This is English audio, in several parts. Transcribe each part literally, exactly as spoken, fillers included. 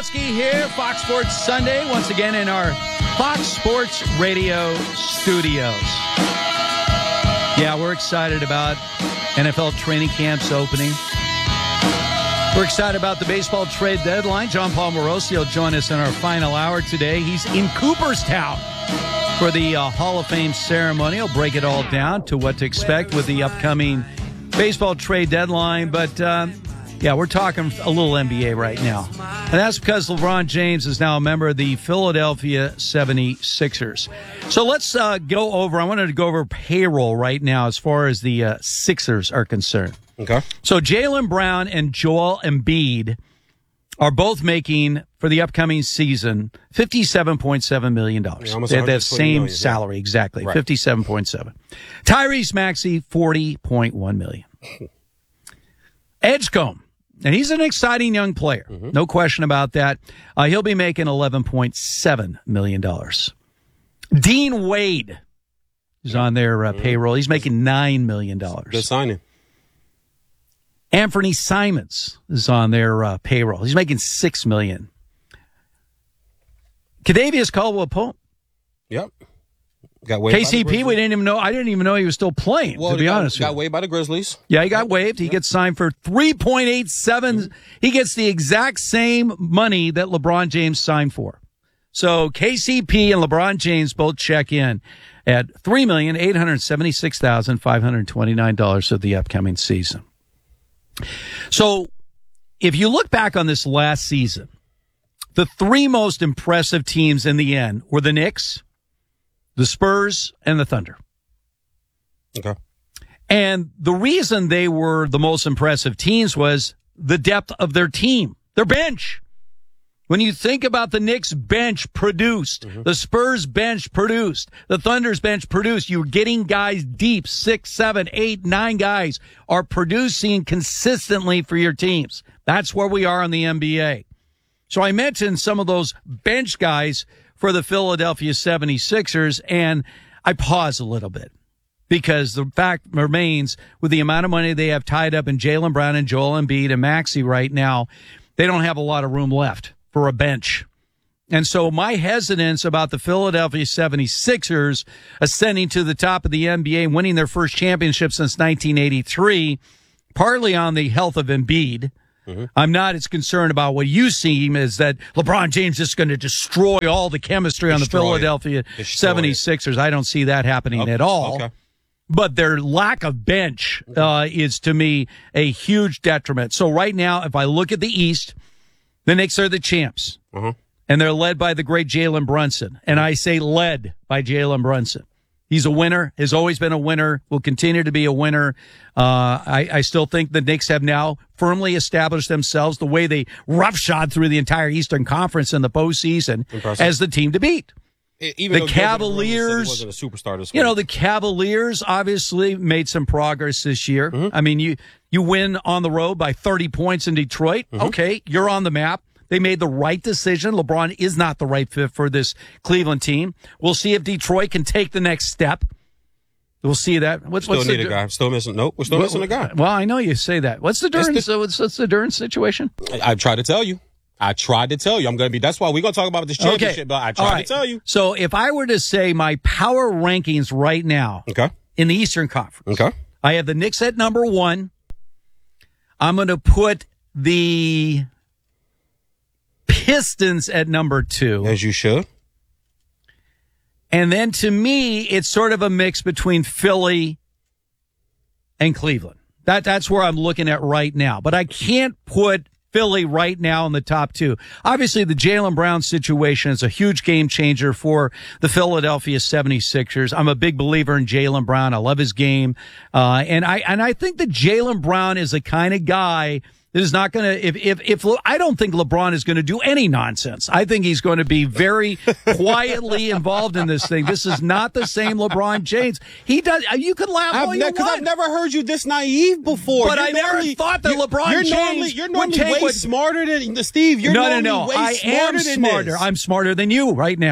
Brodsky here, Fox Sports Sunday, once again in our Fox Sports Radio studios. Yeah, we're excited about N F L training camps opening. We're excited about the baseball trade deadline. John Paul Morosi will join us in our final hour today. He's in Cooperstown for the uh, Hall of Fame ceremony. He'll break it all down to what to expect with the upcoming baseball trade deadline. But, uh, yeah, we're talking a little N B A right now. And that's because LeBron James is now a member of the Philadelphia seventy-sixers. So let's uh, go over, I wanted to go over payroll right now as far as the uh, Sixers are concerned. Okay. So Jaylen Brown and Joel Embiid are both making, for the upcoming season, fifty-seven point seven million dollars. Yeah, they have that same million, salary, yeah. exactly, right. fifty-seven point seven. Tyrese Maxey, forty point one million dollars. Edgecombe, and he's an exciting young player, mm-hmm. no question about that. Uh, he'll be making eleven point seven million dollars. Dean Wade is on their uh, mm-hmm. payroll. He's making nine million dollars. Good signing. Anthony Simons is on their uh, payroll. He's making six million dollars. Kadavius Caldwell-Pope. Yep. Got waived K C P, we didn't even know. I didn't even know he was still playing, well, to be got, honest got with you. waived by the Grizzlies. Yeah, he got waived. He gets signed for three point eight seven. Mm-hmm. He gets the exact same money that LeBron James signed for. So K C P and LeBron James both check in at three million eight hundred seventy-six thousand five hundred twenty-nine dollars of the upcoming season. So if you look back on this last season, the three most impressive teams in the end were the Knicks, the Spurs, and the Thunder. Okay. And the reason they were the most impressive teams was the depth of their team, their bench. When you think about the Knicks bench produced, mm-hmm. the Spurs bench produced, the Thunder's bench produced, you're getting guys deep, six, seven, eight, nine guys are producing consistently for your teams. That's where we are in the N B A. So I mentioned some of those bench guys for the Philadelphia seventy-sixers, and I pause a little bit because the fact remains with the amount of money they have tied up in Jaylen Brown and Joel Embiid and Maxey right now, they don't have a lot of room left for a bench. And so my hesitance about the Philadelphia seventy-sixers ascending to the top of the N B A, winning their first championship since nineteen eighty-three, partly on the health of Embiid. Mm-hmm. I'm not as concerned about what you seem is that LeBron James is going to destroy all the chemistry on destroy the Philadelphia seventy-sixers. It. I don't see that happening okay. at all. Okay. But their lack of bench uh, is, to me, a huge detriment. So right now, if I look at the East, the Knicks are the champs, uh-huh. and they're led by the great Jalen Brunson. And I say led by Jalen Brunson. He's a winner, has always been a winner, will continue to be a winner. Uh, I, I still think the Knicks have now firmly established themselves the way they roughshod through the entire Eastern Conference in the postseason Impressive. As the team to beat. Even the Cavaliers, wasn't a superstar this you know, the Cavaliers obviously made some progress this year. Mm-hmm. I mean, you, you win on the road by thirty points in Detroit. Mm-hmm. Okay, you're on the map. They made the right decision. LeBron is not the right fit for this Cleveland team. We'll see if Detroit can take the next step. We'll see that. What's, still what's need the, a guy. Still missing. Nope, we're still well, missing a guy. Well, I know you say that. What's the Durant? The, what's, what's the Durant situation? I, I tried to tell you. I tried to tell you. I'm going to be. That's why we're going to talk about this championship. Okay. But I tried right. to tell you. So if I were to say my power rankings right now, okay, in the Eastern Conference, okay, I have the Knicks at number one. I'm going to put the Pistons at number two. As you should. And then to me, it's sort of a mix between Philly and Cleveland. That that's where I'm looking at right now. But I can't put Philly right now in the top two. Obviously, the Jaylen Brown situation is a huge game changer for the Philadelphia seventy-sixers. I'm a big believer in Jaylen Brown. I love his game. Uh, and I, and I think that Jaylen Brown is the kind of guy that is not going to, if, if, if, I don't think LeBron is going to do any nonsense. I think he's going to be very quietly involved in this thing. This is not the same LeBron James. He does, you could laugh all I've you ne- want. Because I've never heard you this naive before. But you're I never normally, thought that LeBron you're James normally, You're normally would take way what, smarter than, Steve, you're no, normally no, no. way I smarter am than smarter. this. I'm smarter than you right now.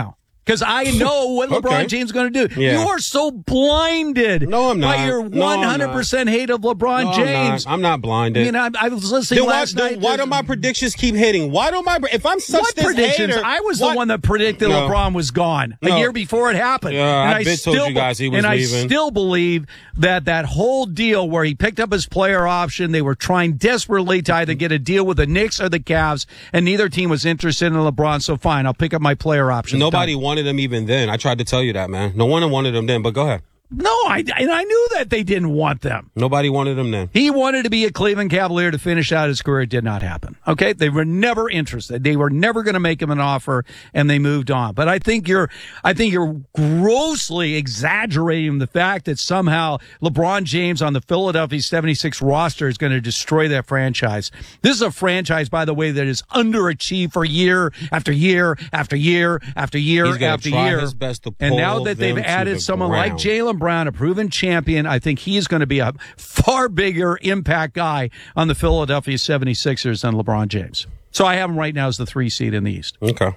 Because I know what LeBron Okay. James is going to do. Yeah. You are so blinded No, I'm not. by your No, I'm one hundred percent hate of LeBron No, James. I'm not, I'm not blinded. You know, I, I was listening then why, last then night. why do my predictions keep hitting? Why do my if I'm such What this predictions? hater, I was what- the one that predicted No. LeBron was gone a No. year before it happened. Yeah, and I bet told you guys he was and leaving. I still believe that that whole deal where he picked up his player option, they were trying desperately to either get a deal with the Knicks or the Cavs, and neither team was interested in LeBron. So fine, I'll pick up my player option. Nobody Done. wanted him even then. I tried to tell you that, man. No one wanted him then, but go ahead. No, I and I knew that they didn't want them. Nobody wanted him then. He wanted to be a Cleveland Cavalier to finish out his career. It did not happen. Okay. They were never interested. They were never going to make him an offer, and they moved on. But I think you're, I think you're grossly exaggerating the fact that somehow LeBron James on the Philadelphia seventy-six roster is going to destroy that franchise. This is a franchise, by the way, that is underachieved for year after year after year after year He's gonna after try year. his best to And now pull that they've them to added the someone like ground. Jalen Brown, a proven champion, I think he's going to be a far bigger impact guy on the Philadelphia seventy-sixers than LeBron James. So I have him right now as the three seed in the East. Okay.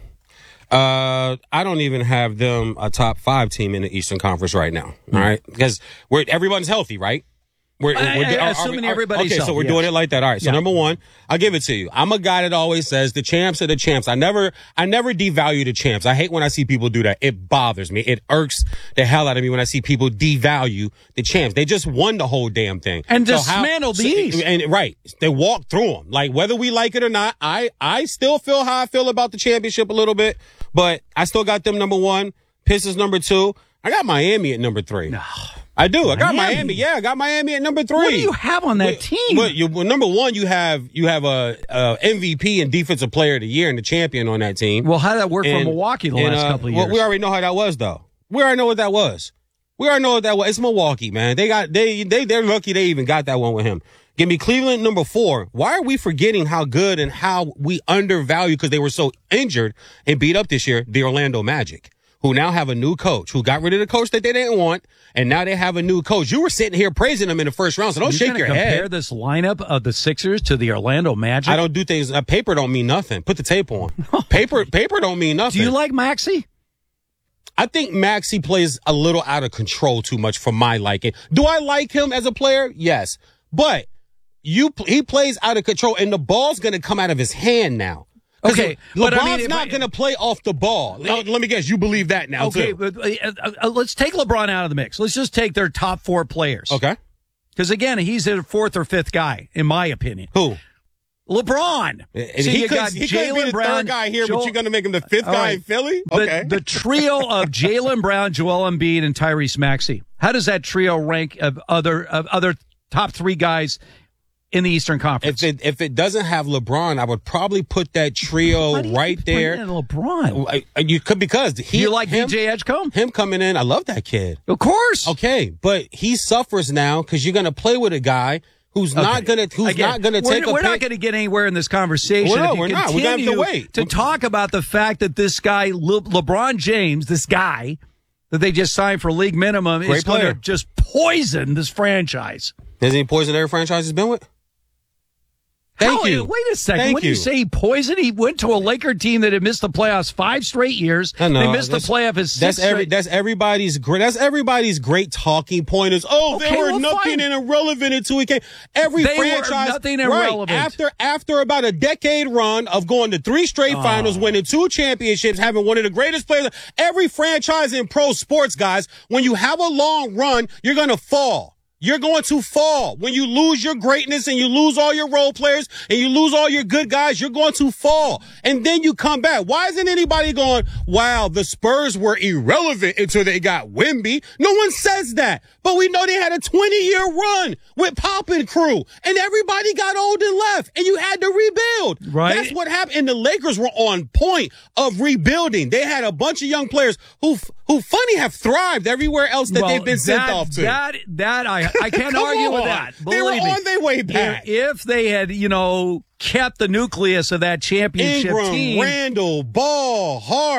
Uh, I don't even have them a top five team in the Eastern Conference right now. All right, because we're everyone's healthy, right? We're, I- we're I- are- are- assuming are- everybody's okay. So healthy, we're yes. doing it like that. All right. So Yeah. number one, I'll give it to you. I'm a guy that always says the champs are the champs. I never, I never devalue the champs. I hate when I see people do that. It bothers me. It irks the hell out of me when I see people devalue the champs. They just won the whole damn thing And So how- dismantled the so- East. And right, they walked through them. Like whether we like it or not, I I still feel how I feel about the championship a little bit, but I still got them number one. Pistons number two. I got Miami at number three. No. I do. I got Miami? Miami. Yeah, I got Miami at number three. What do you have on that Well, team? Well, you, well, number one, you have you have a, a M V P and Defensive Player of the Year and the champion on that team. Well, how did that work for And- Milwaukee the and, last uh, couple of well, years? we already know how that was, though. We already know what that was. We already know what that was. It's Milwaukee, man. They got they they they're lucky they even got that one with him. Give me Cleveland number four. Why are we forgetting how good and how we undervalue because they were so injured and beat up this year? The Orlando Magic, who now have a new coach, who got rid of the coach that they didn't want, and now they have a new coach. You were sitting here praising them in the first round, so don't You're shake gonna your compare head. this lineup of the Sixers to the Orlando Magic? I don't do things. Uh, paper don't mean nothing. Put the tape on. paper paper don't mean nothing. Do you like Maxey? I think Maxey plays a little out of control too much for my liking. Do I like him as a player? Yes. But you he plays out of control, and the ball's going to come out of his hand now. Okay, LeBron's but I mean, if not I- going to play off the ball. Let, let me guess, you believe that now, Okay, too. but uh, uh, let's take LeBron out of the mix. Let's just take their top four players. Okay. Because, again, he's a fourth or fifth guy, in my opinion. Who? LeBron. And So he you could, got he could be Jaylen the Brown, third guy here, Joel- but you're going to make him the fifth All guy right. in Philly? The, Okay. the trio of Jaylen Brown, Joel Embiid, and Tyrese Maxey. How does that trio rank of other of other top three guys in the Eastern Conference? if it if it doesn't have LeBron, I would probably put that trio Why do you right keep there. putting in LeBron. I- I- You could because he Do you like him, D J Edgecombe? him coming in. I love that kid. Of course. Okay, but he suffers now because you're going to play with a guy who's not Okay. going to who's Again, not going to we're- take a We're not pick. going to get anywhere in this conversation. Well, no, if you we're not. We're gonna have to continue wait. to talk about the fact that this guy, Le- LeBron James, this guy that they just signed for league minimum, Great is going player. to just poison this franchise. Has he poisoned every franchise he's been with? Thank How- you. Wait a second. Thank When you. you. say he poisoned, he went to a Laker team that had missed the playoffs five straight years. I know. They missed the That's- playoff his That's sixth every. straight. That's everybody's great. That's everybody's great talking point. Is oh, Okay, they were well, nothing fine. and irrelevant until he came. Every They were franchise, nothing and right, relevant. after after about a decade run of going to three straight Oh. finals, winning two championships, having one of the greatest players. Every franchise in pro sports, guys, when you have a long run, you're gonna fall. You're going to fall. When you lose your greatness and you lose all your role players and you lose all your good guys, you're going to fall. And then you come back. Why isn't anybody going, wow, the Spurs were irrelevant until they got Wemby? No one says that. But we know they had a twenty-year run with Pop and crew. And everybody got old and left. And you had to rebuild. Right. That's what happened. And the Lakers were on point of rebuilding. They had a bunch of young players who, who funny, have thrived everywhere else that Well, they've been sent that, off to. That, that I, I can't Come argue with on. that. They were Believe me. on their way back. If, if they had, you know, kept the nucleus of that championship Ingram, team. Randall, Ball, Hart,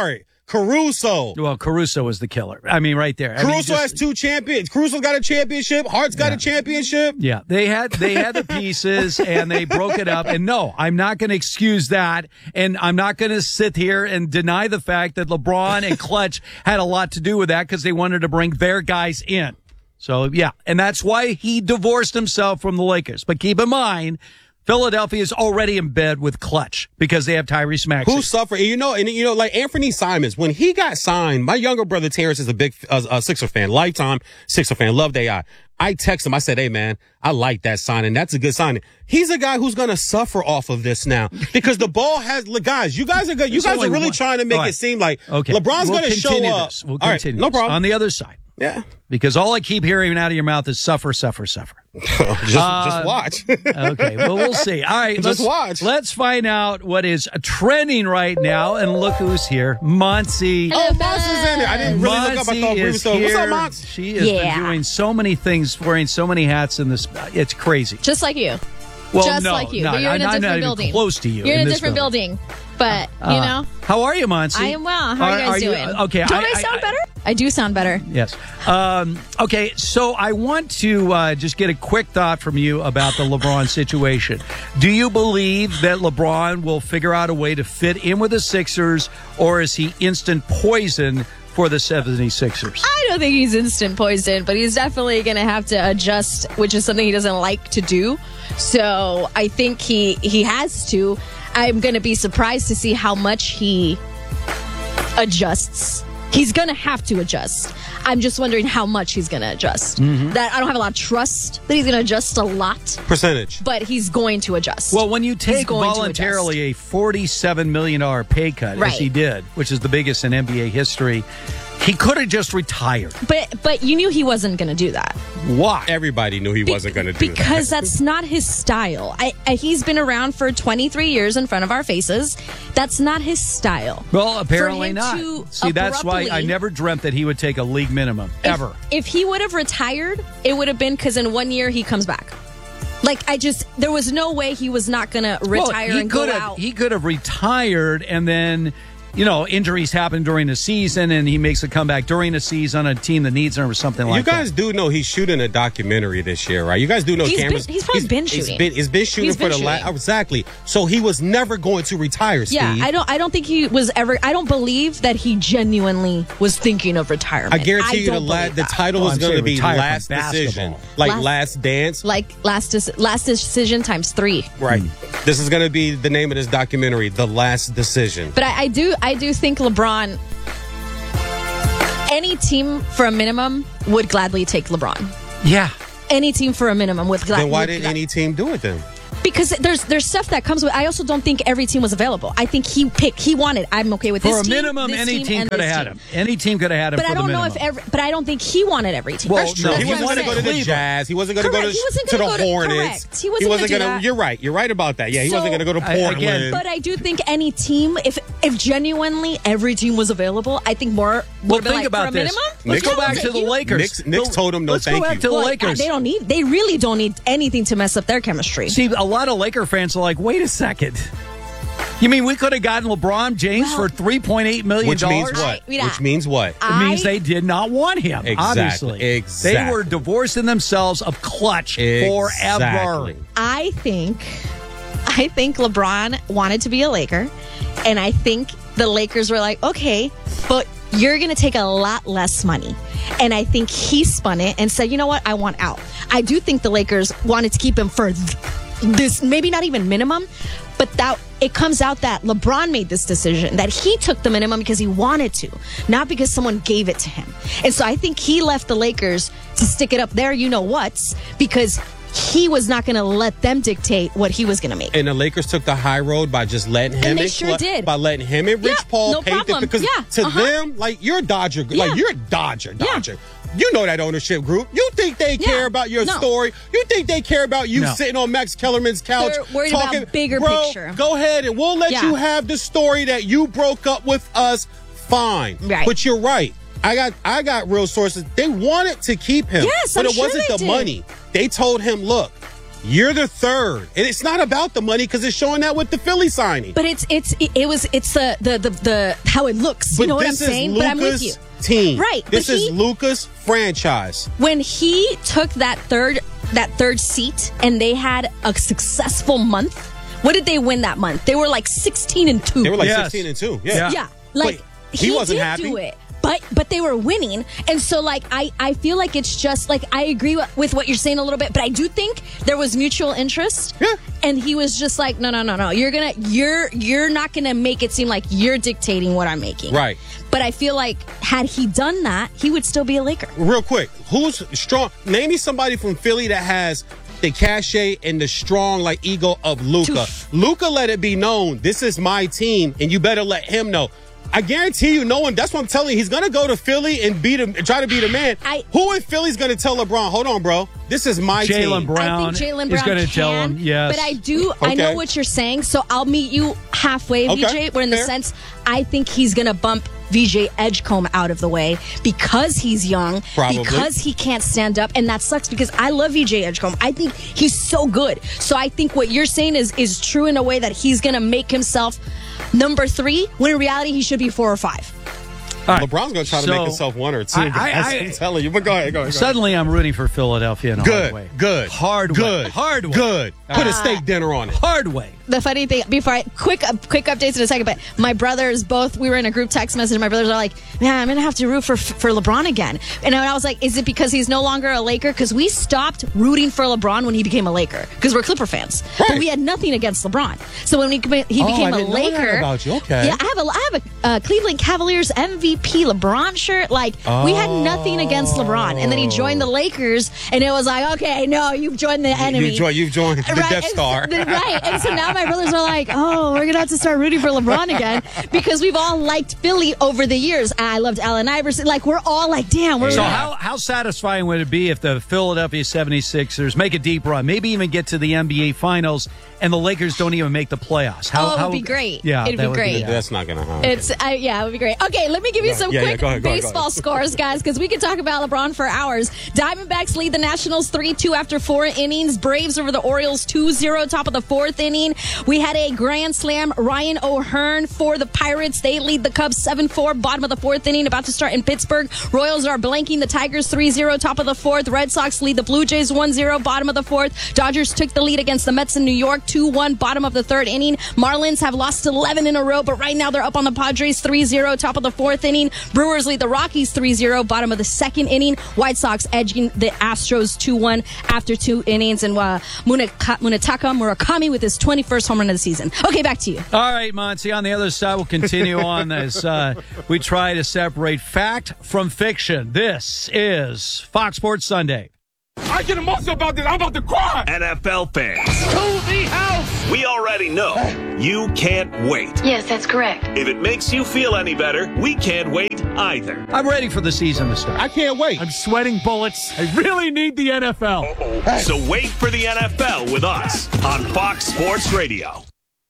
Caruso. Well, Caruso was the killer. I mean, right there. I mean, Caruso just- has two champions. Caruso's got a championship. Hart's got Yeah. a championship. Yeah, they had they had the pieces and they broke it up. And no, I'm not going to excuse that, and I'm not going to sit here and deny the fact that LeBron and Clutch had a lot to do with that because they wanted to bring their guys in. So yeah, and that's why he divorced himself from the Lakers. But keep in mind, Philadelphia is already in bed with Clutch because they have Tyrese Maxey. Who suffered? And you know, and you know, like Anthony Simons, when he got signed, my younger brother Terrence is a big uh, uh, Sixer fan, lifetime Sixer fan, loved A I. I text him. I said, "Hey man, I like that signing. That's a good signing." He's a guy who's going to suffer off of this now because the ball has guys. You guys are good. You There's guys are only really one. trying to make All right. it seem like Okay. LeBron's We'll going to show continue up. this. We'll All right, continue no this. problem. On the other side. Yeah, Because all I keep hearing out of your mouth is suffer, suffer, suffer. just, just watch. Okay, well, we'll see. All right, Just let's, watch. Let's find out what is trending right now. And look who's here. Monty. Oh, Mont's is in it. I didn't really look up. I Monty thought is Bruce. What's up, here. Mont? She has Yeah. been doing so many things, wearing so many hats in this. It's crazy. Just like you. Well, Just no, like you. no, but you're in a I'm different not even building. close to you. You're in, a this different building. But, you Uh, know, How are you, Monty? I am well. How are you guys doing? okay. Don't I, sound better? I do sound better. Yes. Um, okay, so I want to uh, just get a quick thought from you about the LeBron situation. Do you believe that LeBron will figure out a way to fit in with the Sixers, or is he instant poison for the seventy-sixers? I don't think he's instant poison, but he's definitely going to have to adjust, which is something he doesn't like to do. So I think he, he has to. I'm going to be surprised to see how much he adjusts. He's going to have to adjust. I'm just wondering how much he's going to adjust. Mm-hmm. That I don't have a lot of trust that he's going to adjust a lot, Percentage. but he's going to adjust. Well, when you He's take going to voluntarily a forty-seven million dollars pay cut, Right. as he did, which is the biggest in N B A history, he could have just retired. But but you knew he wasn't going to do that. Why? Everybody knew he Be- wasn't going to do because that. that's not his style. I, I he's been around for twenty-three years in front of our faces. That's not his style. Well, apparently him not. to See, that's why I abruptly- never dreamt that he would take a league minimum, If- ever. If he would have retired, it would have been because in one year he comes back. Like I just, there was no way he was not going to retire well, he and go could have, out. He could have retired and then, you know, injuries happen during the season and he makes a comeback during the season on a team that needs him or something like You guys that. do know he's shooting a documentary this year, right? You guys do know He's cameras. been- he's probably been shooting. He's been, he's been shooting He's for been the last shooting. exactly. So he was never going to retire. Steve. Yeah, I don't. I don't think he was ever. I don't believe that he genuinely was thinking of retirement. I guarantee you the don't la- believe the that. title Well, is I'm going to saying be retire from Last Decision, basketball. like Last- Last Dance. Like last dec- last decision times three. Right. This is going to be the name of this documentary, The Last Decision. But I, I do. I do think LeBron. Any team for a minimum would gladly take LeBron. Yeah. Any team for a minimum would gladly. Then why didn't any team do it then? Because there's there's stuff that comes with. I also don't think every team was available. I think he picked. He wanted. I'm okay with For this a team, minimum, this any team and could have this had team. him. Any team could have had him But for I the don't know minimum. if every. But I don't think he wanted every team. Well, That's no, true. He That's That's wasn't what going to I'm go to the saying. Jazz. He wasn't going to Correct. go to, He wasn't to gonna the go to- Hornets. correct. He wasn't gonna do gonna- that. You're right. You're right about that. Yeah, he So- wasn't going to go to I- Portland. again- But I do think any team, if if genuinely every team was available, I think more. Well, would be think like, about for a this. minimum, Let's Knicks- go back I'll to the take you. Lakers. Knicks- Knicks The- told him no Let's thank go back you. to the Well, Lakers. They don't need. They really don't need anything to mess up their chemistry. See, a lot of Laker fans are like, wait a second. You mean we could have gotten LeBron James Well- for three point eight million Which dollars? means what? I- yeah. Which means what? It means I- they did not want him, Exactly, obviously. They exactly. were divorcing themselves of Clutch forever. Exactly. I think, I think LeBron wanted to be a Laker, and I think the Lakers were like, okay, but you're going to take a lot less money. And I think he spun it and said, you know what, I want out. I do think the Lakers wanted to keep him for th- this, maybe not even minimum, but that it comes out that LeBron made this decision, that he took the minimum because he wanted to, not because someone gave it to him. And so I think he left the Lakers to stick it up there, you know what's, because he was not going to let them dictate what he was going to make. And the Lakers took the high road by just letting him And they and sure Cla- did. by letting him and Rich Yeah, Paul no pay the problem. because Yeah, to uh-huh. them, like you're a Dodger, Yeah. like you're a Dodger, Yeah. Dodger. You know that ownership group. You think they Yeah. care about your No. story? You think they care about you No. sitting on Max Kellerman's couch They're worried about talking bigger Bro, picture. Go ahead and we'll let Yeah. you have the story that you broke up with us. Fine, Right. but you're right. I got I got real sources. They wanted to keep him, Yes, but I'm it sure wasn't they the did. money. They told him, look. You're the third. And it's not about the money because it's showing that with the Philly signing. But it's it's it, it was it's the, the the the how it looks. You but know what I'm this is saying? Luka's but I'm with you. Team. Right. This but is he, Luka's franchise. When he took that third that third seat and they had a successful month, what did they win that month? They were like sixteen and two. They were like Yes. sixteen and two. Yeah. Yeah. Yeah, like But he wasn't did happy. do it, but but they were winning, and so like I I feel like it's just like I agree with, with what you're saying a little bit, but I do think there was mutual interest. Yeah. And he was just like, no, no, no, no. You're gonna you're you're not gonna make it seem like you're dictating what I'm making. Right. But I feel like had he done that, he would still be a Laker. Real quick, who's strong? Name me somebody from Philly that has the cachet and the strong like ego of Luka. Luka let it be known, this is my team, and you better let him know. I guarantee you, no one. That's what I'm telling you. He's gonna go to Philly and beat him, and try to beat a man. I- Who in Philly's gonna tell LeBron? Hold on, bro. This is my team. Jaylen Brown I think Jaylen is Brown going to can, tell him, yes. But I do, I know Okay. what you're saying, so I'll meet you halfway, Okay, V J. Where in the fair. sense, I think he's going to bump V J Edgecombe out of the way because he's young, Probably. because he can't stand up, and that sucks because I love V J Edgecombe. I think he's so good. So I think what you're saying is is true in a way that he's going to make himself number three, when in reality he should be four or five. All right. LeBron's gonna try to So, make himself one or two. I- guys, I- I- I'm telling you. But go ahead, go ahead. Go ahead. Suddenly, I'm rooting for Philadelphia in a Good, hard way. good, Hard way. good, Hard way. good. Put a steak dinner on it. Hard way. The funny thing, before I quick uh, quick updates in a second, but my brothers both, we were in a group text message. My brothers are like, "Man, I'm gonna have to root for for LeBron again." And I was like, "Is it because he's no longer a Laker?" Because we stopped rooting for LeBron when he became a Laker because we're Clipper fans, Right. but we had nothing against LeBron. So when he he Oh, became I a didn't know that Laker, about you. Okay. yeah, I have a I have a uh, Cleveland Cavaliers M V P LeBron shirt. Like we had nothing against LeBron, and then he joined the Lakers, and it was like, okay, no, you've joined the enemy. You've joined, you've joined the Right, Death and Star. so- right. And so now my brothers are like, oh, we're going to have to start rooting for LeBron again because we've all liked Philly over the years. I loved Allen Iverson. Like, we're all like, damn, we're So like, how, how satisfying would it be if the Philadelphia seventy-sixers make a deep run, maybe even get to the N B A Finals, and the Lakers don't even make the playoffs? How, Oh, it would how, be great. Yeah, It'd that be would great. yeah. That's not gonna happen. It's uh, yeah, it would be great. Okay, let me give you some Yeah, yeah, quick go ahead, go ahead, go baseball ahead. scores, guys, because we could talk about LeBron for hours. Diamondbacks lead the Nationals three two after four innings. Braves over the Orioles two zero, top of the fourth inning. We had a grand slam. Ryan O'Hearn for the Pirates. They lead the Cubs seven four, bottom of the fourth inning, about to start in Pittsburgh. Royals are blanking the Tigers three zero, top of the fourth. Red Sox lead the Blue Jays one zero, bottom of the fourth. Dodgers took the lead against the Mets in New York two one, bottom of the third inning. Marlins have lost eleven in a row, but right now they're up on the Padres three zero, top of the fourth inning. Brewers lead the Rockies three zero, bottom of the second inning. White Sox edging the Astros two one after two innings. And uh, Munaka- Munetaka Murakami with his twenty-first home run of the season. Okay, back to you. All right, Monty, on the other side, we'll continue on as uh, we try to separate fact from fiction. This is Fox Sports Sunday. I get emotional about this. I'm about to cry. N F L fans, To the house. we already know you can't wait. Yes, that's correct. If it makes you feel any better, we can't wait either. I'm ready for the season to start. I can't wait. I'm sweating bullets. I really need the N F L. So wait for the N F L with us on Fox Sports Radio.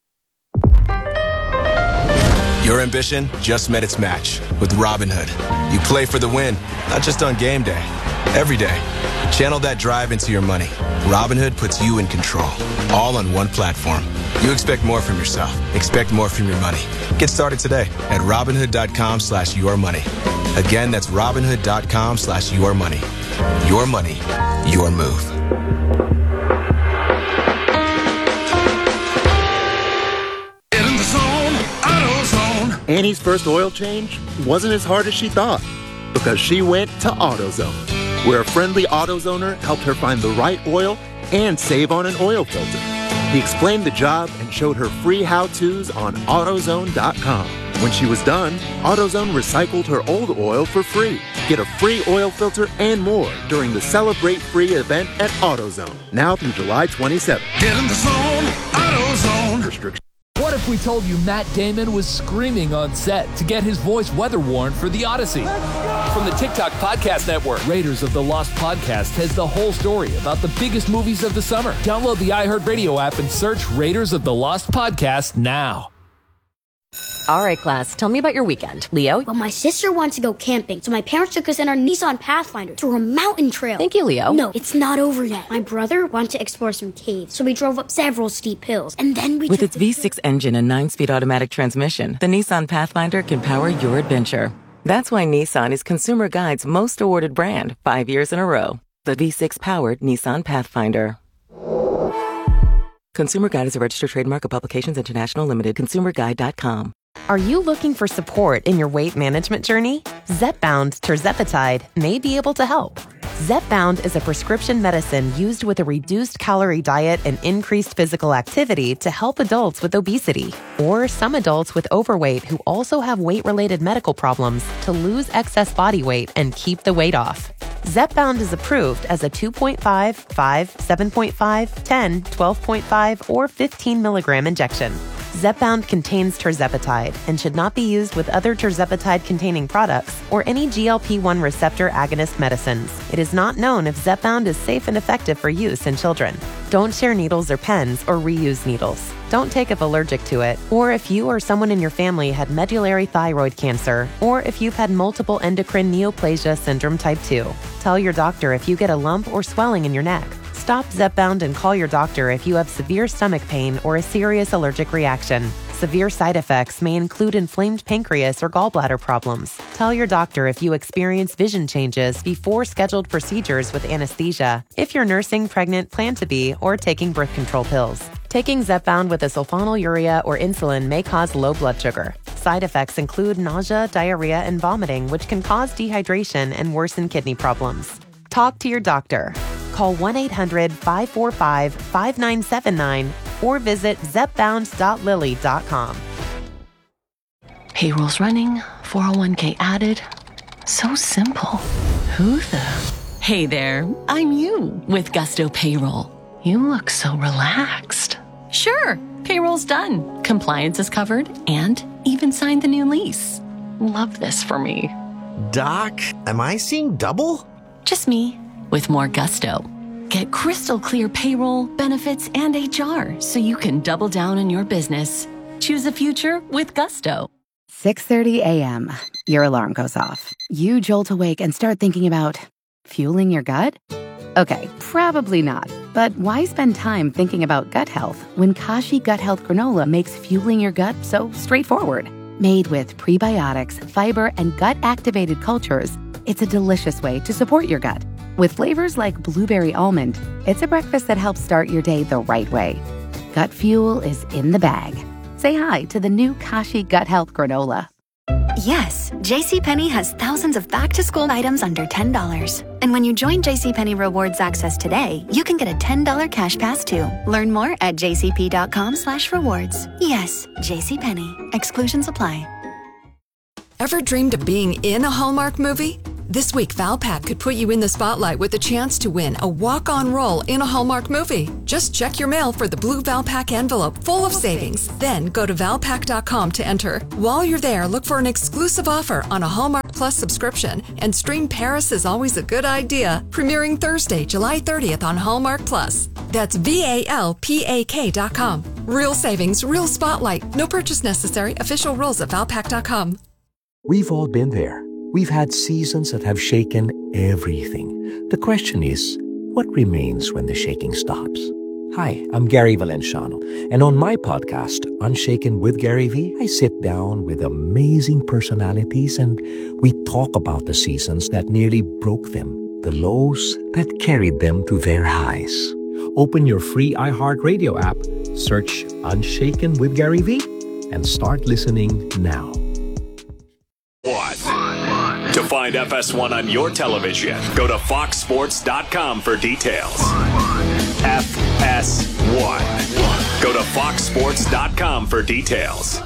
Your ambition just met its match with Robinhood. You play for the win, not just on game day, every day. Channel that drive into your money. Robinhood puts you in control, all on one platform. You expect more from yourself. Expect more from your money. Get started today at Robinhood.com slash your money. Again, that's Robinhood.com slash your money. Your money, your move. Get in the zone, AutoZone. Annie's first oil change wasn't as hard as she thought because she went to AutoZone, where a friendly AutoZoner helped her find the right oil and save on an oil filter. He explained the job and showed her free how-tos on AutoZone dot com. When she was done, AutoZone recycled her old oil for free. Get a free oil filter and more during the Celebrate Free event at AutoZone, now through July twenty-seventh. Get in the zone, AutoZone. Restrictions. What if we told you Matt Damon was screaming on set to get his voice weather warned for The Odyssey? From the TikTok Podcast Network, Raiders of the Lost Podcast has the whole story about the biggest movies of the summer. Download the iHeartRadio app and search Raiders of the Lost Podcast now. All right, class, tell me about your weekend. Leo? Well, my sister wants to go camping, so my parents took us in our Nissan Pathfinder through a mountain trail. Thank you, Leo. No, it's not over yet. My brother wanted to explore some caves, so we drove up several steep hills, and then we With took its V six engine and nine-speed automatic transmission, the Nissan Pathfinder can power your adventure. That's why Nissan is Consumer Guide's most awarded brand five years in a row. The V six-powered Nissan Pathfinder. Consumer Guide is a registered trademark of Publications International Limited. consumer guide dot com. Are you looking for support in your weight management journey? Zepbound tirzepatide may be able to help. Zepbound is a prescription medicine used with a reduced calorie diet and increased physical activity to help adults with obesity or some adults with overweight who also have weight-related medical problems to lose excess body weight and keep the weight off. Zepbound is approved as a two point five, five, seven point five, ten, twelve point five, or fifteen milligram injection. Zepbound contains tirzepatide and should not be used with other tirzepatide-containing products or any G L P one receptor agonist medicines. It is not known if Zepbound is safe and effective for use in children. Don't share needles or pens or reuse needles. Don't take if allergic to it, or if you or someone in your family had medullary thyroid cancer, or if you've had multiple endocrine neoplasia syndrome type two. Tell your doctor if you get a lump or swelling in your neck. Stop Zepbound and call your doctor if you have severe stomach pain or a serious allergic reaction. Severe side effects may include inflamed pancreas or gallbladder problems. Tell your doctor if you experience vision changes before scheduled procedures with anesthesia, if you're nursing, pregnant, plan to be, or taking birth control pills. Taking Zepbound with a sulfonylurea or insulin may cause low blood sugar. Side effects include nausea, diarrhea, and vomiting, which can cause dehydration and worsen kidney problems. Talk to your doctor. Call one eight hundred, five four five, five nine seven nine or visit zepbound dot lilly dot com. Payroll's running, four oh one k added. So simple. Who the? Hey there, I'm you with Gusto Payroll. You look so relaxed. Sure, payroll's done. Compliance is covered and even signed the new lease. Love this for me. Doc, am I seeing double? Just me. With more Gusto. Get crystal clear payroll, benefits, and H R so you can double down on your business. Choose a future with Gusto. six thirty a.m. Your alarm goes off. You jolt awake and start thinking about fueling your gut? Okay, probably not. But why spend time thinking about gut health when Kashi Gut Health Granola makes fueling your gut so straightforward? Made with prebiotics, fiber, and gut-activated cultures, it's a delicious way to support your gut. With flavors like blueberry almond, it's a breakfast that helps start your day the right way. Gut fuel is in the bag. Say hi to the new Kashi Gut Health Granola. Yes, JCPenney has thousands of back-to-school items under ten dollars. And when you join JCPenney Rewards Access today, you can get a ten dollars cash pass too. Learn more at jcp.com slash rewards. Yes, JCPenney. Exclusions apply. Ever dreamed of being in a Hallmark movie? This week, Valpak could put you in the spotlight with a chance to win a walk-on role in a Hallmark movie. Just check your mail for the blue Valpak envelope full of savings. Then go to valpak dot com to enter. While you're there, look for an exclusive offer on a Hallmark Plus subscription and stream Paris is Always a Good Idea, premiering Thursday, July thirtieth on Hallmark Plus. That's V A L P A K dot com. Real savings, real spotlight. No purchase necessary. Official rules at valpak dot com. We've all been there. We've had seasons that have shaken everything. The question is, what remains when the shaking stops? Hi, I'm Gary Valenciano, and on my podcast, Unshaken with Gary V, I sit down with amazing personalities and we talk about the seasons that nearly broke them, the lows that carried them to their highs. Open your free iHeartRadio app, search Unshaken with Gary V, and start listening now. To find F S one on your television, go to fox sports dot com for details. F S one. Go to fox sports dot com for details.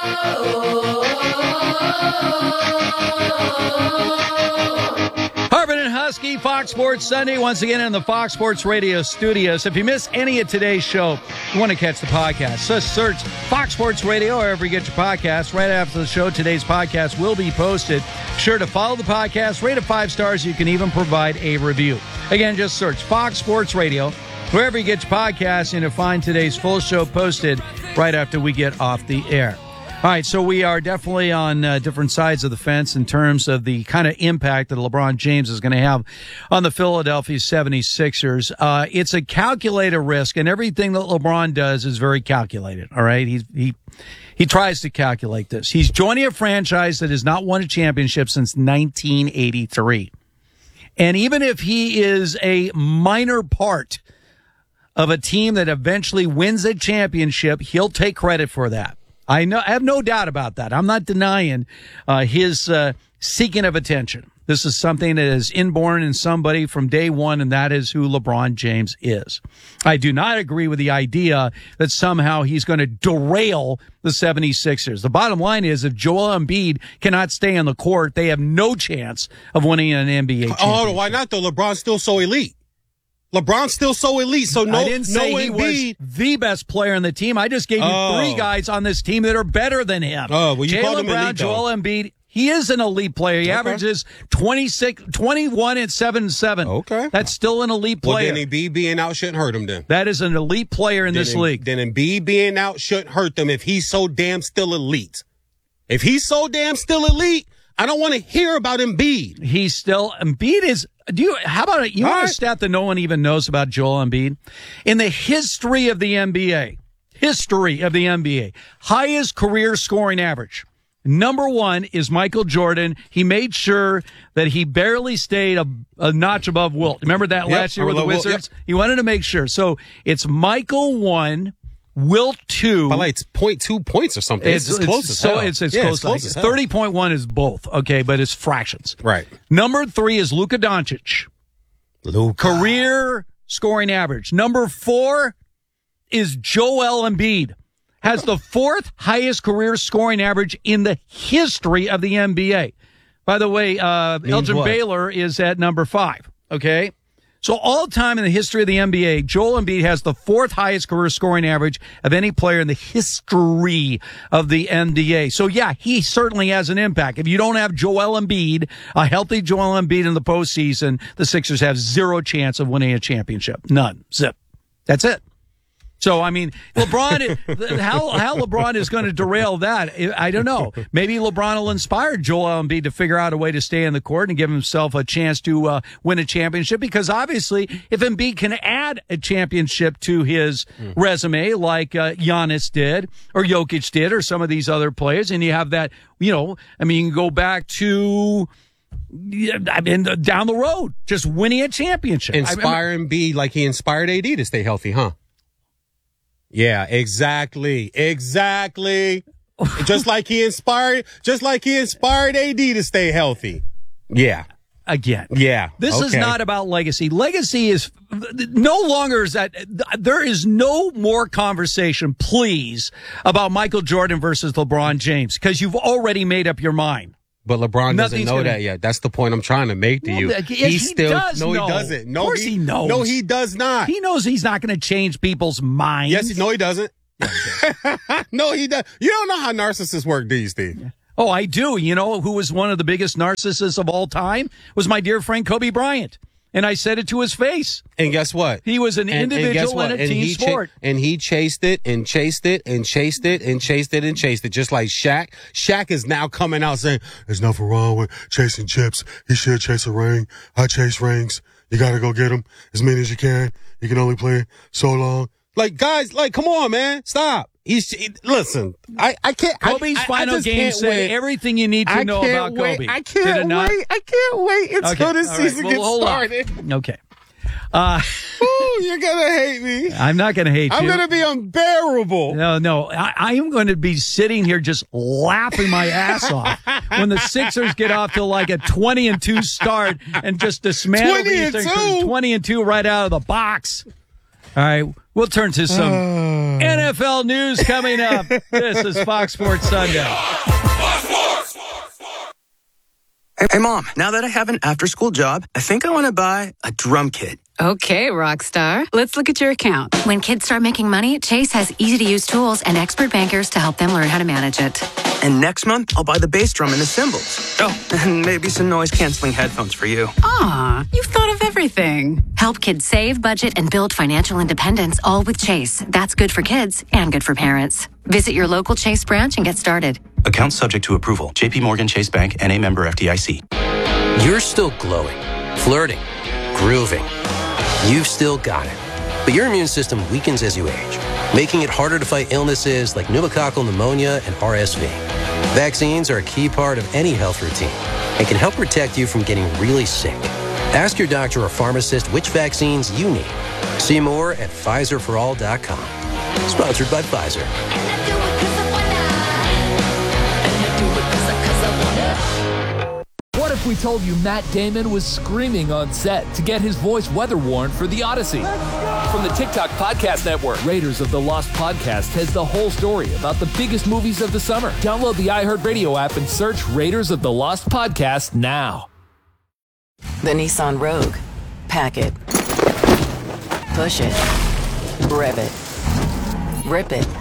Harbin and Husky, Fox Sports Sunday, once again in the Fox Sports Radio studios. If you miss any of today's show, you want to catch the podcast, so search Fox Sports Radio wherever you get your podcasts. Right after the show, today's podcast will be posted. Be sure to follow the podcast, rate it five stars. You can even provide a review. Again, just search Fox Sports Radio wherever you get your podcasts, and you'll find today's full show posted right after we get off the air. All right, so we are definitely on uh, different sides of the fence in terms of the kind of impact that LeBron James is going to have on the Philadelphia seventy-sixers. Uh, it's a calculated risk, and everything that LeBron does is very calculated, all right? He, he, he tries to calculate this. He's joining a franchise that has not won a championship since nineteen eighty-three. And even if he is a minor part of a team that eventually wins a championship, he'll take credit for that. I know, I have no doubt about that. I'm not denying uh, his uh, seeking of attention. This is something that is inborn in somebody from day one, and that is who LeBron James is. I do not agree with the idea that somehow he's going to derail the seventy-sixers. The bottom line is if Joel Embiid cannot stay on the court, they have no chance of winning an N B A championship. Oh, why not, though? LeBron's still so elite. LeBron's still so elite, so no, I didn't say no he Embiid. was the best player on the team. I just gave you Oh. three guys on this team that are better than him. Oh, well, you called Jaylen him Brown, elite, though. Joel Embiid. He is an elite player. He Okay. averages twenty-six, twenty-one and seven and seven. Okay. That's still an elite Well, player. then Embiid being out shouldn't hurt him then. That is an elite player in Then this Em- league. Then Embiid being out shouldn't hurt them if he's so damn still elite. If he's so damn still elite, I don't want to hear about Embiid. He's still Embiid is. Do you? How about it? You All want a right. stat that no one even knows about Joel Embiid? In the history of the N B A, history of the N B A, highest career scoring average. Number one is Michael Jordan. He made sure that he barely stayed a, a notch above Wilt. Remember that Yep, last year with the Wilt, Wizards? yep. He wanted to make sure. So it's Michael one, Wilt two. By like it's point two points or something. It's, it's close as so hell. it's it's Yeah, close. it's close as hell. Thirty point one is both. Okay, but it's fractions. Right. Number three is Luka Doncic. Luka. Career scoring average. Number four is Joel Embiid. Has the fourth highest career scoring average in the history of the N B A. By the way, uh, Elgin what? Baylor is at number five. Okay. So all time in the history of the N B A, Joel Embiid has the fourth highest career scoring average of any player in the history of the N B A. So yeah, he certainly has an impact. If you don't have Joel Embiid, a healthy Joel Embiid in the postseason, the Sixers have zero chance of winning a championship. None. Zip. That's it. So, I mean, LeBron, how, how LeBron is going to derail that, I don't know. Maybe LeBron will inspire Joel Embiid to figure out a way to stay in the court and give himself a chance to uh, win a championship, because obviously if Embiid can add a championship to his mm. resume like uh, Giannis did or Jokic did or some of these other players, and you have that, you know, I mean, you can go back to... I mean, down the road, just winning a championship. Inspire I mean, Embiid like he inspired A D to stay healthy, huh? Yeah, exactly. Exactly. just like he inspired, just like he inspired A D to stay healthy. Yeah. Again. Yeah. This okay. is not about legacy. Legacy is no longer is that there is no more conversation, please, about Michael Jordan versus LeBron James, because you've already made up your mind. But LeBron Nothing's doesn't know gonna, that yet. That's the point I'm trying to make to well, you. Yes, he he still does no, know. he doesn't. No, of course he, he knows. No, he does not. He knows he's not going to change people's minds. Yes, no, he doesn't. no, he does. You don't know how narcissists work, do you, Steve? Oh, I do. You know who was one of the biggest narcissists of all time? Was my dear friend Kobe Bryant. And I said it to his face. And guess what? He was an and, individual and guess what? in a and team he sport. Cha- and he chased it and chased it and chased it and chased it and chased it, just like Shaq. Shaq is now coming out saying, there's nothing wrong with chasing chips. He should chase a ring. I chase rings. You got to go get them as many as you can. You can only play so long. Like, guys, like, come on, man. Stop. He's he, listen. I, I can't. Kobe's I, final I just game can't said wait. everything you need to I know can't about wait. Kobe. I Did it can't not? wait. I can't wait until Okay. this All right. season Well, gets hold on. started. Okay. Uh, Ooh, you're gonna hate me. I'm not going to hate I'm you. I'm gonna be unbearable. No, no. I, I am going to be sitting here just laughing my ass off when the Sixers get off to like a twenty and two start and just dismantle twenty these and things. two? twenty and two right out of the box. All right, we'll turn to some N F L news coming up. This is Fox Sports Sunday. Hey, Mom, now that I have an after-school job, I think I want to buy a drum kit. Okay, Rockstar. Let's look at your account. When kids start making money, Chase has easy-to-use tools and expert bankers to help them learn how to manage it. And next month, I'll buy the bass drum and the cymbals. Oh, and maybe some noise-canceling headphones for you. Aw, you've thought of everything. Help kids save, budget, and build financial independence, all with Chase. That's good for kids and good for parents. Visit your local Chase branch and get started. Account subject to approval. J P Morgan Chase Bank, N A member F D I C. You're still glowing, flirting, grooving. You've still got it. But your immune system weakens as you age, making it harder to fight illnesses like pneumococcal pneumonia and R S V. Vaccines are a key part of any health routine and can help protect you from getting really sick. Ask your doctor or pharmacist which vaccines you need. See more at Pfizer for all dot com. Sponsored by Pfizer. What if we told you Matt Damon was screaming on set to get his voice weather warned for the Odyssey? From the TikTok Podcast Network, Raiders of the Lost Podcast has the whole story about the biggest movies of the summer. Download the iHeartRadio app and search Raiders of the Lost Podcast now. The Nissan Rogue. Pack it. Push it. Rev it. Rip it.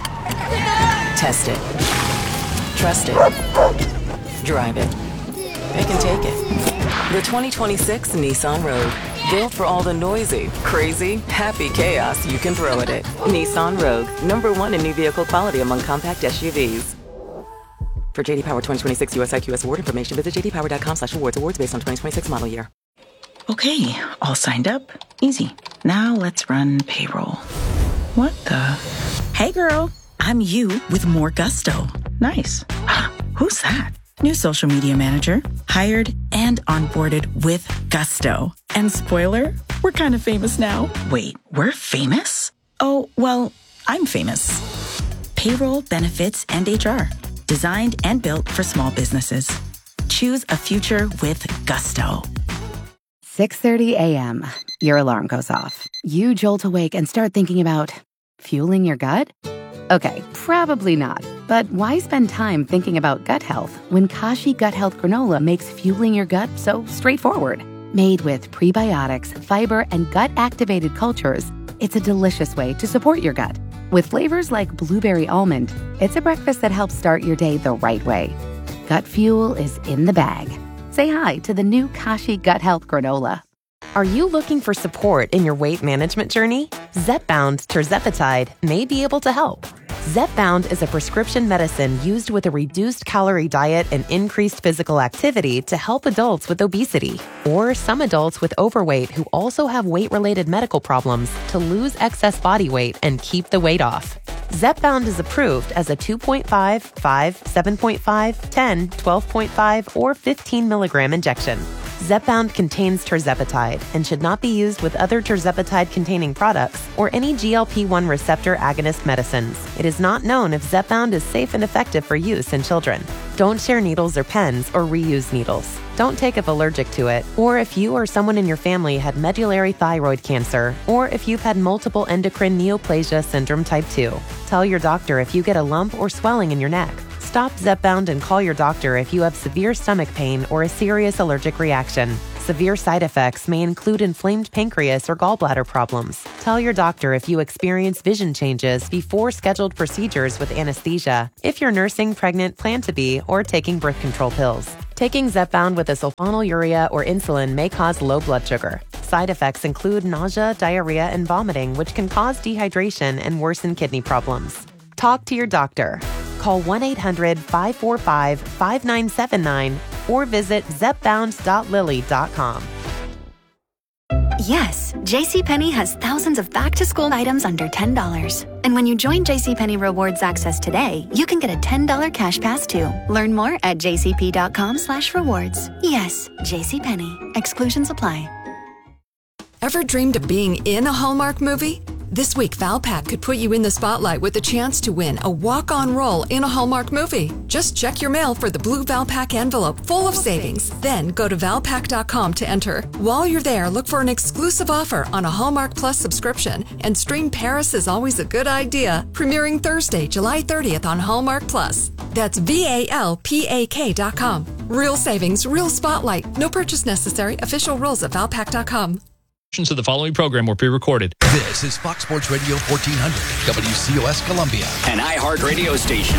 Test it. Trust it. Drive it. Pick and take it. The twenty twenty-six Nissan Rogue. Built for all the noisy, crazy, happy chaos you can throw at it. Nissan Rogue. Number one in new vehicle quality among compact S U Vs. For J D Power twenty twenty-six U S I Q S award information, visit j d power dot com slash awards. Awards based on twenty twenty-six model year. Okay, all signed up. Easy. Now let's run payroll. What the? Hey girl, I'm you with more gusto. Nice. Who's that? New social media manager. Hired and onboarded with gusto. And spoiler, we're kind of famous now. Wait, we're famous? Oh, well, I'm famous. Payroll, benefits, and H R. Designed and built for small businesses. Choose a future with gusto. six thirty a.m. Your alarm goes off. You jolt awake and start thinking about fueling your gut? Okay, probably not. But why spend time thinking about gut health when Kashi Gut Health Granola makes fueling your gut so straightforward? Made with prebiotics, fiber, and gut-activated cultures, it's a delicious way to support your gut. With flavors like blueberry almond, it's a breakfast that helps start your day the right way. Gut fuel is in the bag. Say hi to the new Kashi Gut Health Granola. Are you looking for support in your weight management journey? Zepbound Tirzepatide may be able to help. Zepbound is a prescription medicine used with a reduced calorie diet and increased physical activity to help adults with obesity or some adults with overweight who also have weight-related medical problems to lose excess body weight and keep the weight off. Zepbound is approved as a two point five, five, seven point five, ten, twelve point five, or fifteen milligram injection. Zepbound contains tirzepatide and should not be used with other tirzepatide-containing products or any G L P one receptor agonist medicines. It is not known if Zepbound is safe and effective for use in children. Don't share needles or pens or reuse needles. Don't take if allergic to it, or if you or someone in your family had medullary thyroid cancer, or if you've had multiple endocrine neoplasia syndrome type two. Tell your doctor if you get a lump or swelling in your neck. Stop Zepbound and call your doctor if you have severe stomach pain or a serious allergic reaction. Severe side effects may include inflamed pancreas or gallbladder problems. Tell your doctor if you experience vision changes before scheduled procedures with anesthesia, if you're nursing, pregnant, plan to be, or taking birth control pills. Taking Zepbound with a sulfonylurea or insulin may cause low blood sugar. Side effects include nausea, diarrhea, and vomiting, which can cause dehydration and worsen kidney problems. Talk to your doctor. Call one eight hundred, five four five, five nine seven nine or visit zepbound dot lilly dot com. Yes, JCPenney has thousands of back-to-school items under ten dollars. And when you join JCPenney Rewards Access today, you can get a ten dollars cash pass too. Learn more at jcp.com slash rewards. Yes, JCPenney. Exclusions apply. Ever dreamed of being in a Hallmark movie? This week, Valpak could put you in the spotlight with a chance to win a walk-on role in a Hallmark movie. Just check your mail for the blue Valpak envelope full of savings. Then go to valpak dot com to enter. While you're there, look for an exclusive offer on a Hallmark Plus subscription and stream Paris is Always a Good Idea, premiering Thursday, July thirtieth on Hallmark Plus. That's V A L P A K dot com. Real savings, real spotlight. No purchase necessary. Official rules at valpak dot com. Of the following program were pre-recorded. This is Fox Sports Radio fourteen hundred, W C O S Columbia. An iHeart radio station.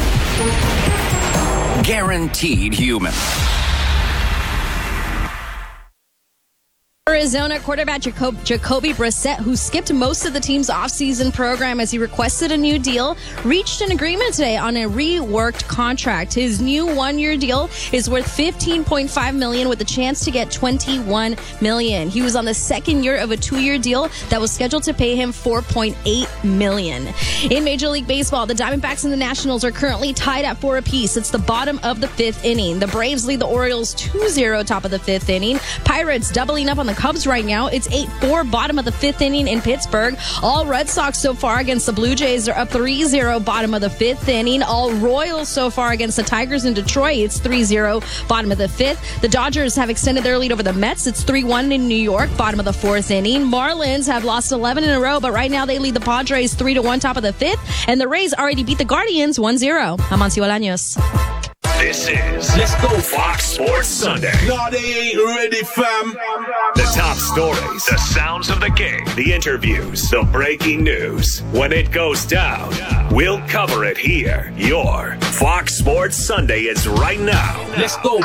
Guaranteed human. Arizona quarterback Jacob, Jacoby Brissett, who skipped most of the team's offseason program as he requested a new deal, reached an agreement today on a reworked contract. His new one-year deal is worth fifteen point five million dollars with a chance to get twenty-one million dollars. He was on the second year of a two-year deal that was scheduled to pay him four point eight million dollars. In Major League Baseball, the Diamondbacks and the Nationals are currently tied at four apiece. It's the bottom of the fifth inning. The Braves lead the Orioles two zero top of the fifth inning. Pirates doubling up on the Cubs right now. It's eight four bottom of the fifth inning in Pittsburgh. All Red Sox so far against the Blue Jays are up three zero bottom of the fifth inning. All Royals so far against the Tigers in Detroit. It's three zero bottom of the fifth. The Dodgers have extended their lead over the Mets. It's three one in New York, bottom of the fourth inning. Marlins have lost eleven in a row, but right now they lead the Padres three to one top of the fifth. And the Rays already beat the Guardians one zero. I'm Amancio Bolaños. This is Let's Go Fox Sports Sunday. No, they ain't ready, fam. The top stories, the sounds of the game, the interviews, the breaking news. When it goes down, we'll cover it here. Your Fox Sports Sunday is right now. Let's go.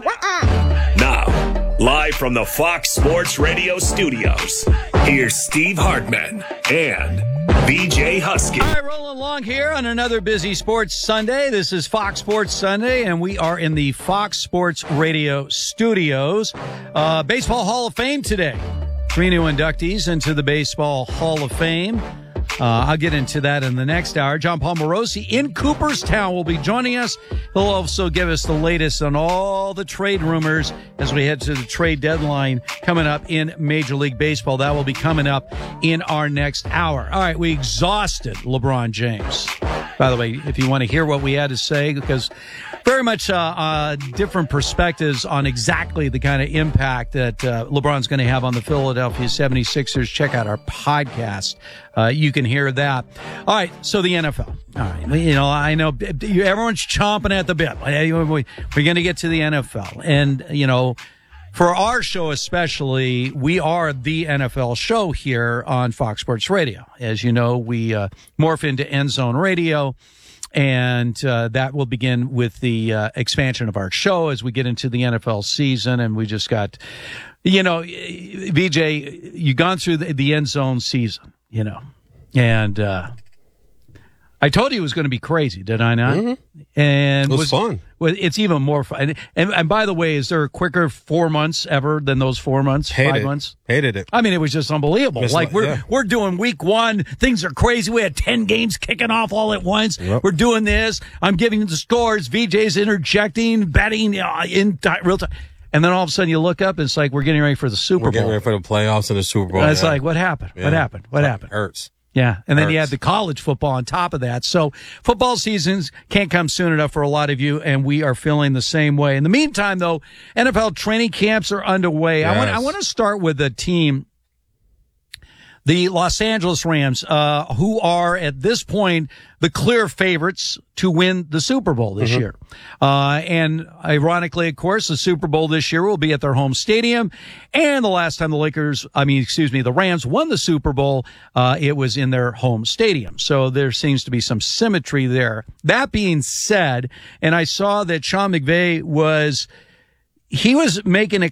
Now, live from the Fox Sports Radio studios, here's Steve Hartman and V J Husky. All right, rolling along here on another busy Sports Sunday. This is Fox Sports Sunday, and we are in the Fox Sports Radio studios. Uh, Baseball Hall of Fame today. Three new inductees into the Baseball Hall of Fame. Uh, I'll get into that in the next hour. John Paul Morosi in Cooperstown will be joining us. He'll also give us the latest on all the trade rumors as we head to the trade deadline coming up in Major League Baseball. That will be coming up in our next hour. All right, we exhausted LeBron James. By the way, if you want to hear what we had to say, because very much uh, uh, different perspectives on exactly the kind of impact that uh, LeBron's going to have on the Philadelphia seventy-sixers, check out our podcast. Uh, you can hear that. All right, so the N F L. All right, you know, I know everyone's chomping at the bit. We're going to get to the N F L. And, you know, for our show especially, we are the N F L show here on Fox Sports Radio. As you know, we uh, morph into End Zone Radio. And uh, that will begin with the uh, expansion of our show as we get into the N F L season. And we just got, you know, V J, you've gone through the, the End Zone season, you know. And uh, I told you it was going to be crazy, did I not? Mm-hmm. And it was, was fun. Well, it's even more fun. And, and by the way, is there a quicker four months ever than those four months, Hated five it. months? Hated it. I mean, it was just unbelievable. Missed like, we're yeah. we're doing week one. Things are crazy. We had ten games kicking off all at once. Yep. We're doing this. I'm giving the scores. V J's interjecting, betting uh, in t- real time. And then all of a sudden you look up and it's like we're getting ready for the Super we're Bowl. We're getting ready for the playoffs and the Super Bowl. And it's yeah. like, what happened? Yeah. What happened? What it happened? Hurts. Yeah, and then Hurts. you had the college football on top of that. So football seasons can't come soon enough for a lot of you, and we are feeling the same way. In the meantime, though, N F L training camps are underway. Yes. I want I want to start with a team, the Los Angeles Rams, uh, who are at this point the clear favorites to win the Super Bowl this mm-hmm. year. Uh, and ironically, of course, the Super Bowl this year will be at their home stadium. And the last time the Lakers, I mean, excuse me, the Rams won the Super Bowl, uh, it was in their home stadium. So there seems to be some symmetry there. That being said, and I saw that Sean McVay was, he was making it